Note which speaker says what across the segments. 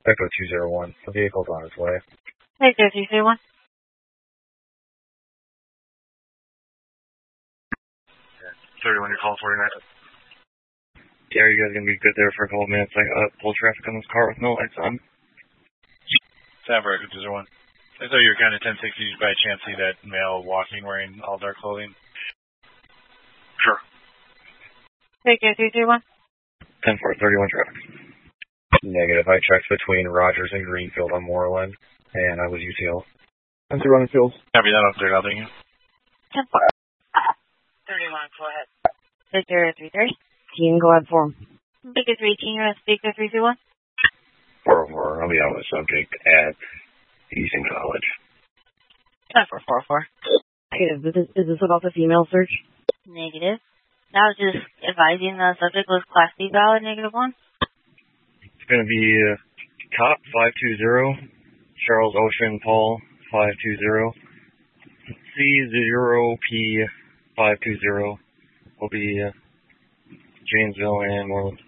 Speaker 1: Echo 201. The vehicle's on its way.
Speaker 2: Echo 201.
Speaker 1: Yeah. 31, you're calling 49. Yeah, are you guys going to be good there for a couple of minutes? I got pull traffic on this car with no lights on.
Speaker 3: San Francisco 201. I thought you were kind of 1060. Did you by chance see that male walking wearing all dark clothing?
Speaker 1: Sure.
Speaker 2: Echo 221.
Speaker 1: 10-4, 31 traffic. Negative. I checked between Rogers and Greenfield on Moreland, and I was UTL.
Speaker 4: I'm running fields.
Speaker 3: Copy that up there, nothing.
Speaker 2: 10-4. 31, go ahead. Victor 33.
Speaker 5: Team, go ahead for him.
Speaker 2: Victor 3, King, Victor 321.
Speaker 1: 404, I'll be out with subject at Easton College.
Speaker 2: 10-4-4-4.
Speaker 5: Negative. Is this about the female search?
Speaker 2: Negative. Now I was just advising the subject was Class B valid, -1.
Speaker 1: It's going to be Cop 520, Charles Ocean Paul 520, C0P 520 will be Janesville and Moreland.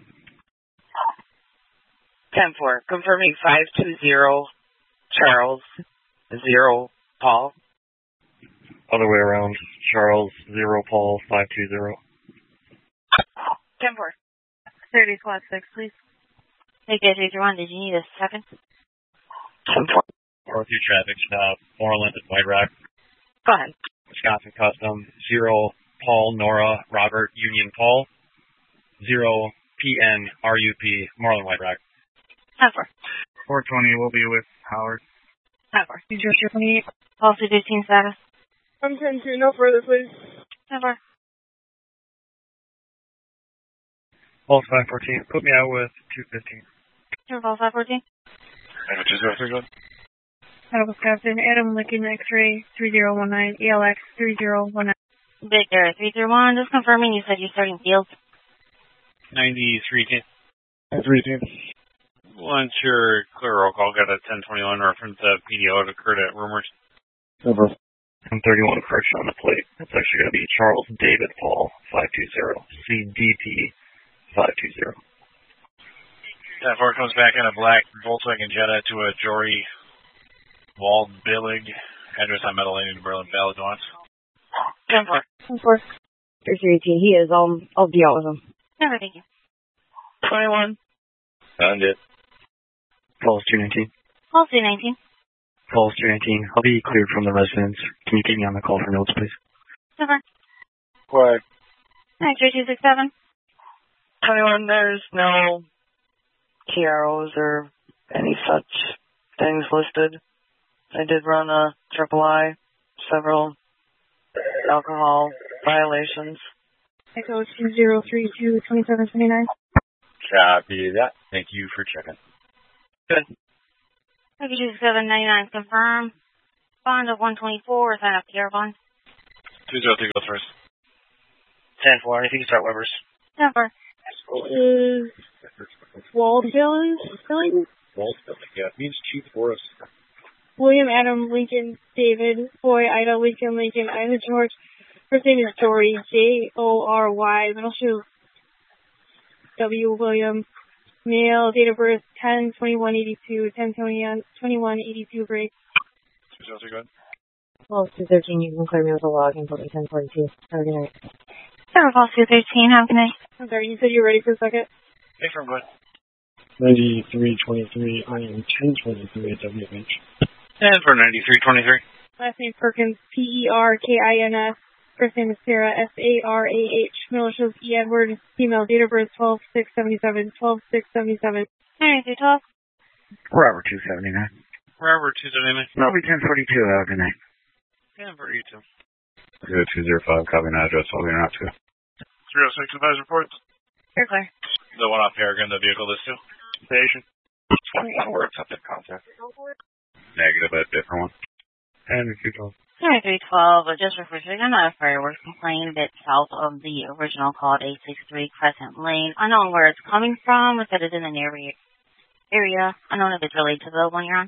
Speaker 5: 10-4, confirming 520, Charles, 0, Paul.
Speaker 1: Other way around, Charles 0 Paul 520.
Speaker 2: 10-4. 30 squad 6, please. Hey, guys, 331, did you need a second?
Speaker 5: 10-4.
Speaker 1: 402 traffic stop, Moreland and White Rock.
Speaker 2: Go ahead.
Speaker 1: Wisconsin Custom, 0 Paul Nora Robert Union Paul, 0 PN RUP Moreland White Rock.
Speaker 2: 10-4.
Speaker 4: 420 will be with Howard.
Speaker 2: 10-4. New Jersey 28. Policy 15 status.
Speaker 5: I'm 10-2, no further, please.
Speaker 2: 10-4.
Speaker 1: Pulse 514, put me out with 215.
Speaker 2: Pulse 514.
Speaker 3: Echo 203,
Speaker 6: Medical Captain Adam Lincoln X-ray 3019 ELX 3019.
Speaker 2: Victor 331, just confirming you said you're starting fields.
Speaker 3: 93, King.
Speaker 4: 310.
Speaker 3: Once your clear roll call, got a 1021 reference of PDO that occurred at Rumors.
Speaker 4: Over.
Speaker 1: 31 correction on the plate. It's actually going to be Charles David Paul 520, CDP 520.
Speaker 3: 10-4 comes back in a black Volkswagen Jetta to a Jory Waldbillig. Address on Meadow Lane in Berlin Valley, Nuance.
Speaker 2: 10-4.
Speaker 5: 10-4. There's 18. He is. I'll be out with him.
Speaker 2: Never, thank you.
Speaker 5: 21.
Speaker 1: Found it. Pulse 219.
Speaker 2: Pulse 219.
Speaker 1: Pulse 219. I'll be cleared from the residence. Can you keep me on the call for notes, please?
Speaker 2: 10-4.
Speaker 4: Quiet.
Speaker 2: X-ray 267.
Speaker 5: 21. There's no TROs or any such things listed. I did run a III, several alcohol violations.
Speaker 6: Echo 2032 2729.
Speaker 1: Copy that. Thank you for checking.
Speaker 5: Good.
Speaker 2: Echo 26799, confirm. Bond of 124, sign up PR bond.
Speaker 3: 203, go first.
Speaker 1: 10-4, anything to start Weber's.
Speaker 2: 10-4.
Speaker 6: Is Waldbillig?
Speaker 1: Yeah, it means Chief Forest.
Speaker 6: William Adam Lincoln David Boy Ida Lincoln Lincoln Ida George. First name is Jory Jory. Middle shoe W William. Male, date of birth 10/21/82. 10/21/82 break.
Speaker 3: 203, go ahead.
Speaker 5: Well, 213. You can clear me with a log and put me 1042. Have a good night.
Speaker 2: Sir, Pulse 213, have a good night.
Speaker 6: I'm sorry, you said you were ready for a second?
Speaker 3: Hey, from go ahead.
Speaker 4: 9323. I am 1023 at WH.
Speaker 3: And for 9323.
Speaker 6: Last name Perkins, Perkins. First name is Sarah, Sarah. Middle shows E. Edward. Female, date of birth 12/6/77. 12/6/77.
Speaker 2: 9312.
Speaker 1: Robert 279.
Speaker 3: Robert 279.
Speaker 1: Melby 1042, have a good night.
Speaker 3: And for you too.
Speaker 1: 0205, copy an address, I'll be not to.
Speaker 3: 306 advise reports.
Speaker 2: You're clear.
Speaker 3: The one off Peregrine, the vehicle list too. Station.
Speaker 1: We're accepted contact. Negative, a different one. And if you don't.
Speaker 2: 9312, but just for I'm not a fireworks complaint a bit south of the original call at 863 Crescent Lane. Unknown where it's coming from, if it is in an area. Unknown if it's related to the one you're on.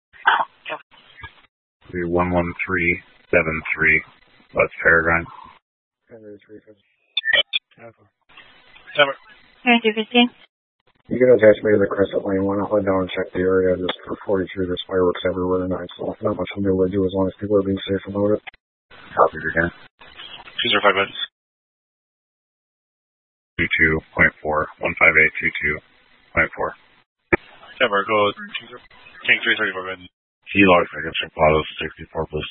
Speaker 1: 11373. That's Peregrine.
Speaker 3: 7.
Speaker 2: 9215.
Speaker 4: You can attach me to the Crescent Lane one. I'll head down and check the area just for 42. There's fireworks everywhere tonight, so not much I'm able to do as long as people are being safe about it.
Speaker 1: Copy again.
Speaker 3: 205 minutes.
Speaker 1: 22.4, 15822.4.
Speaker 3: Denver, go King 334 minutes.
Speaker 1: Kilo, second check Plaza 64, please.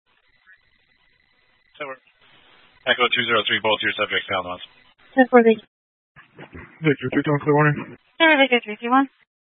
Speaker 3: Denver. Echo 203, both your subjects found once.
Speaker 6: 10-4, thank you.
Speaker 1: Victor, 3 clear warning.
Speaker 2: Victor 331.